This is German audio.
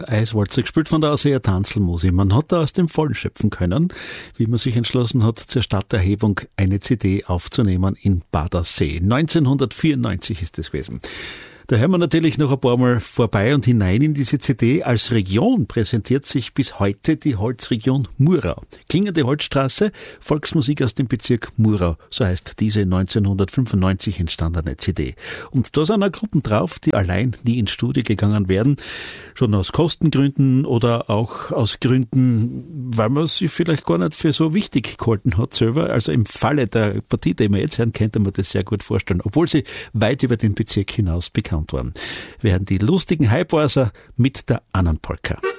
Eiswalzer, gespielt von der Ausseher Tanzelmusik. Man hat da aus dem Vollen schöpfen können, wie man sich entschlossen hat, zur Stadterhebung eine CD aufzunehmen in Badersee. 1994 ist das gewesen. Da hören wir natürlich noch ein paar Mal vorbei und hinein in diese CD. Als Region präsentiert sich bis heute die Holzregion Murau. Klingende Holzstraße, Volksmusik aus dem Bezirk Murau, so heißt diese 1995 entstandene CD. Und da sind auch Gruppen drauf, die allein nie ins Studio gegangen werden, schon aus Kostengründen oder auch aus Gründen, weil man sie vielleicht gar nicht für so wichtig gehalten hat selber. Also im Falle der Partie, die wir jetzt hören, könnte man das sehr gut vorstellen, obwohl sie weit über den Bezirk hinaus bekannt waren. Wir hören die lustigen Highboyser mit der Annenpolka.